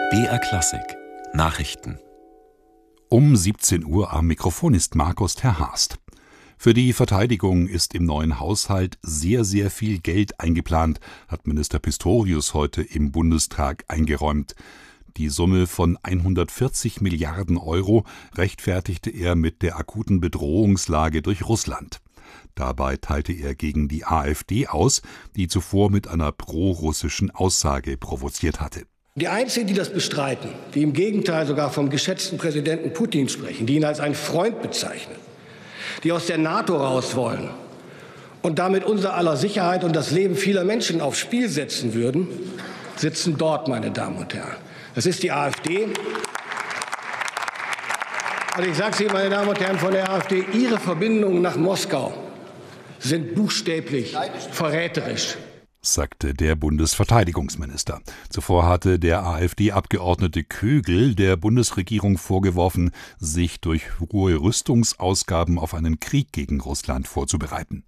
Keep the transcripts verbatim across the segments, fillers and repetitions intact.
B R Klassik Nachrichten. Um siebzehn Uhr am Mikrofon ist Markus Terhast. Für die Verteidigung ist im neuen Haushalt sehr, sehr viel Geld eingeplant, hat Minister Pistorius heute im Bundestag eingeräumt. Die Summe von hundertvierzig Milliarden Euro rechtfertigte er mit der akuten Bedrohungslage durch Russland. Dabei teilte er gegen die AfD aus, die zuvor mit einer prorussischen Aussage provoziert hatte. Die Einzigen, die das bestreiten, die im Gegenteil sogar vom geschätzten Präsidenten Putin sprechen, die ihn als einen Freund bezeichnen, die aus der NATO raus wollen und damit unser aller Sicherheit und das Leben vieler Menschen aufs Spiel setzen würden, sitzen dort, meine Damen und Herren. Das ist die AfD. Und ich sage es Ihnen, meine Damen und Herren von der AfD, Ihre Verbindungen nach Moskau sind buchstäblich verräterisch, sagte der Bundesverteidigungsminister. Zuvor hatte der AfD-Abgeordnete Kögel der Bundesregierung vorgeworfen, sich durch hohe Rüstungsausgaben auf einen Krieg gegen Russland vorzubereiten.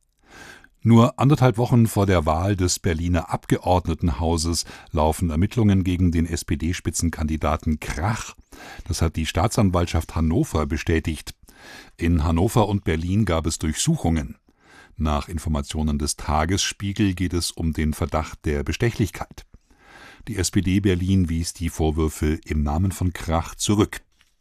Nur anderthalb Wochen vor der Wahl des Berliner Abgeordnetenhauses laufen Ermittlungen gegen den S P D-Spitzenkandidaten Krach. Das hat die Staatsanwaltschaft Hannover bestätigt. In Hannover und Berlin gab es Durchsuchungen. Nach Informationen des Tagesspiegel geht es um den Verdacht der Bestechlichkeit. Die S P D Berlin wies die Vorwürfe im Namen von Krach zurück.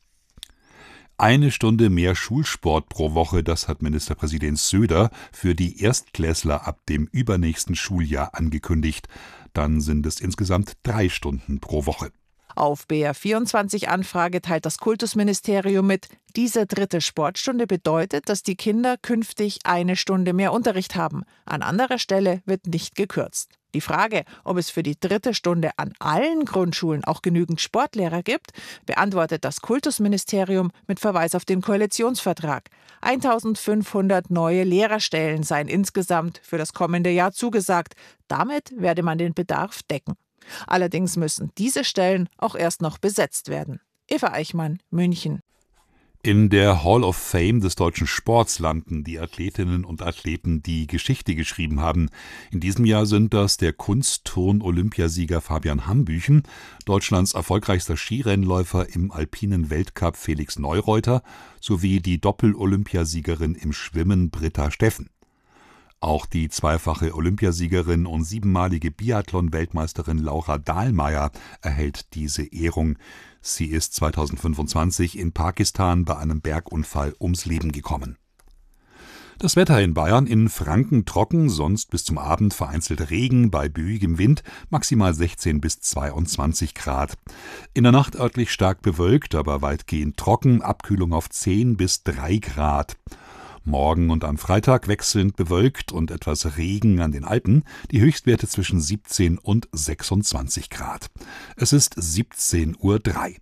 Eine Stunde mehr Schulsport pro Woche, das hat Ministerpräsident Söder für die Erstklässler ab dem übernächsten Schuljahr angekündigt. Dann sind es insgesamt drei Stunden pro Woche. Auf B R vierundzwanzig Anfrage teilt das Kultusministerium mit, diese dritte Sportstunde bedeutet, dass die Kinder künftig eine Stunde mehr Unterricht haben. An anderer Stelle wird nicht gekürzt. Die Frage, ob es für die dritte Stunde an allen Grundschulen auch genügend Sportlehrer gibt, beantwortet das Kultusministerium mit Verweis auf den Koalitionsvertrag. eintausendfünfhundert neue Lehrerstellen seien insgesamt für das kommende Jahr zugesagt. Damit werde man den Bedarf decken. Allerdings müssen diese Stellen auch erst noch besetzt werden. Eva Eichmann, München. In der Hall of Fame des deutschen Sports landen die Athletinnen und Athleten, die Geschichte geschrieben haben. In diesem Jahr sind das der Kunstturn-Olympiasieger Fabian Hambüchen, Deutschlands erfolgreichster Skirennläufer im alpinen Weltcup Felix Neureuter sowie die Doppel-Olympiasiegerin im Schwimmen Britta Steffen. Auch die zweifache Olympiasiegerin und siebenmalige Biathlon-Weltmeisterin Laura Dahlmeier erhält diese Ehrung. Sie ist zweitausendfünfundzwanzig in Pakistan bei einem Bergunfall ums Leben gekommen. Das Wetter in Bayern: in Franken trocken, sonst bis zum Abend vereinzelt Regen, bei bühigem Wind maximal sechzehn bis zweiundzwanzig Grad. In der Nacht örtlich stark bewölkt, aber weitgehend trocken, Abkühlung auf zehn bis drei Grad. Morgen und am Freitag wechselnd bewölkt und etwas Regen an den Alpen, die Höchstwerte zwischen siebzehn und sechsundzwanzig Grad. Es ist siebzehn Uhr drei.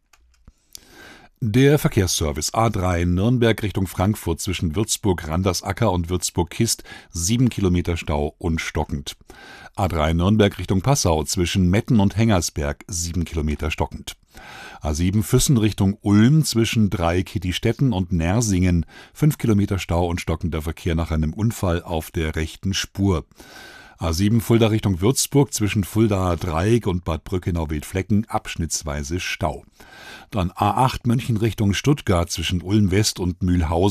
Der Verkehrsservice A drei Nürnberg Richtung Frankfurt zwischen Würzburg-Randersacker und Würzburg-Kist, sieben Kilometer Stau und stockend. A drei Nürnberg Richtung Passau zwischen Metten und Hengersberg, sieben Kilometer stockend. A sieben Füssen Richtung Ulm zwischen Dreieck-Kittistetten und Nersingen, fünf Kilometer Stau und stockender Verkehr nach einem Unfall auf der rechten Spur. A sieben Fulda Richtung Würzburg zwischen Fuldaer Dreieck und Bad Brückenau-Wildflecken abschnittsweise Stau. Dann A acht München Richtung Stuttgart zwischen Ulm West und Mühlhausen